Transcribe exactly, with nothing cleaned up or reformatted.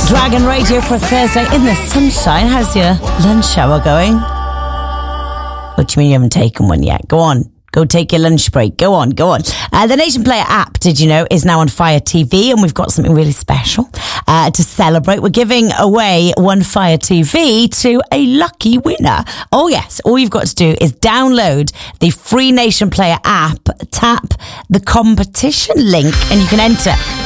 Dragon Radio for a Thursday in the sunshine. How's your lunch hour going? What do you mean you haven't taken one yet? Go on. Go take your lunch break. Go on, go on. Uh, the Nation Player app, did you know, is now on Fire T V, and we've got something really special uh, to celebrate. We're giving away one Fire T V to a lucky winner. Oh yes, all you've got to do is download the free Nation Player app, tap the competition link, and you can enter